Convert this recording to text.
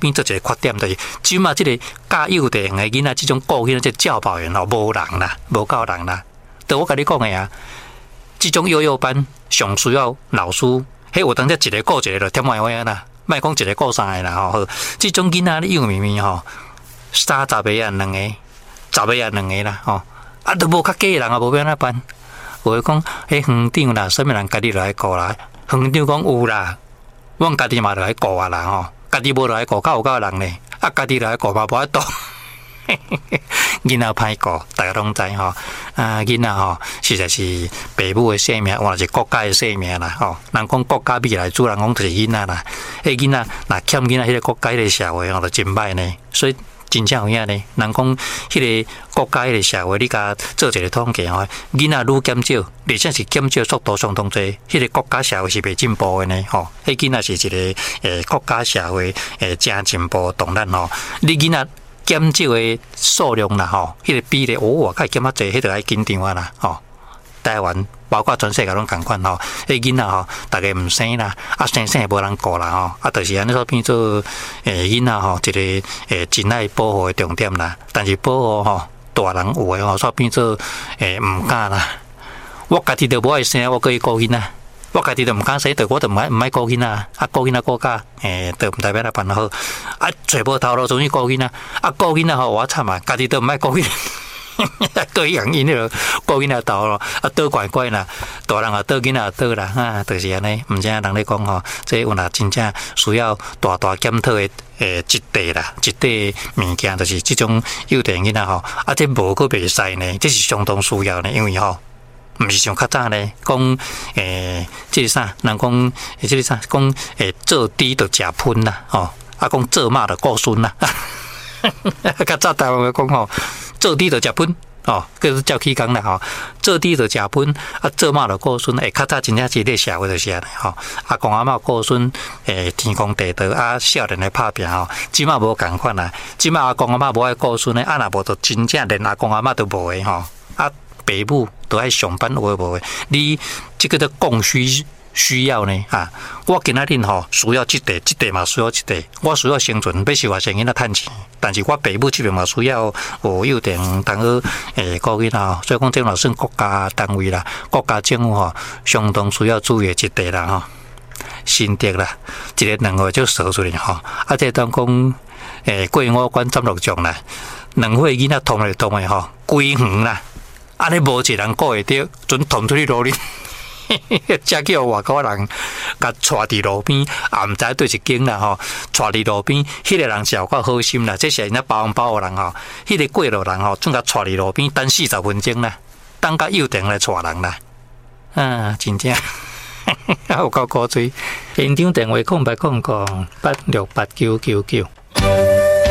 边做一个缺点，就是即马即个教幼稚园的囡仔，即种顾囡仔即教保员哦，无人啦，无够人啦。对我甲你讲的啊，即种幼幼班上需要老师，迄有当只一个顾一个就添麻烦啦，莫讲一个顾三个啦吼。即种囡仔幼绵绵吼，30个啊2个，10个啊2个啦吼，啊都无较计人啊，无要安怎办？有讲迄园长啦，啥物人家己来顾啦？园长讲有啦，阮家己嘛来顾啊啦吼，家己无来顾，较有够人呢，啊家己来顾嘛无法度。囡仔歹顾，大家拢知吼。啊，囡仔吼，实在是父母的性命，或者是国家的性命啦吼。人讲国家未来主人讲就是囡仔啦。迄囡仔若欠囡仔，迄个国家、迄个社会吼，就真歹呢。所以真正有影呢。人讲迄个国家、迄个社会，你甲做一个统计吼，囡仔愈减少，而且是减少速度相当多，迄个国家社会是袂进步的呢吼。迄囡仔是一个国家社会真进步动咱吼。你囡仔减少的数量啦吼，迄个比例较减较济，迄就爱紧张啊啦吼。台湾包括全世界拢共款吼，迄囡仔吼，大家毋生啦，啊生也无人顾啦吼，啊就是安尼说变做囡仔吼一个真爱保护的重点啦。但是保护吼，大人有诶吼，煞变做毋敢啦。我家己都无爱生，我可以顾囡仔。我家己都毋敢生，对我都毋爱顾囡仔，啊顾囡仔顾甲，都毋代表来办好，啊找无头路，总去顾囡仔，啊顾囡仔吼，我惨啊，家己都毋爱顾囡仔，对养因迄落顾囡仔头咯，啊倒怪怪啦，大人啊倒囡仔倒啦，啊，就是安尼，毋知影人咧讲吼，这有若真正需要大大检讨的一块啦，一块物件，就是即种幼稚园囡仔吼，啊这无佫袂使呢，这是相当需要呢，因为吼。毋是像较早呢，讲即个啥，人讲即个啥，讲做猪就食喷啦，吼，啊讲做马就顾孙啦，较早台湾讲吼，做猪就食喷，哦，叫照起讲啦吼，做猪就食喷，啊做马就顾孙，较早真正是个社会就是安尼吼，阿公阿嬷顾孙，天公地道，啊少年来拍拼吼，即马无共款啦，即马阿公阿嬷无爱顾孙咧，啊若无就真正连阿公阿嬷都无诶吼，啊。爸母都爱上班，有诶无诶？你这个的供需要呢？啊，我今仔日吼需要即块，即块嘛需要即块。我需要生存，要是我先囡仔趁钱，但是我爸母这边嘛需要幼稚园同学顾囡仔，所以讲这嘛算国家单位啦，国家政府吼相当需要注意一块啦吼。新竹啦，一个2个就说出来吼，啊，这当讲过5关斩6将啦，2岁囡仔通来通诶吼，规园啦。安尼无一人顾会着，准捅出去路里，才叫外国人甲带伫路边，也毋知对一间啦吼，带伫路边，迄个人是有够好心啦，这是人家包红包的人吼，迄个过路人吼，准甲带伫路边等40分钟啦，等甲幼稚园来带人啦，啊，真正有够古锥，现场电话0800868999。